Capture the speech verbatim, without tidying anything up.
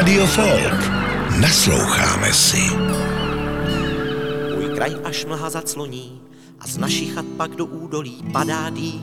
Rádio Folk. Nasloucháme si. Můj kraj až mlha zacloní a z našich chat pak do údolí padá dých.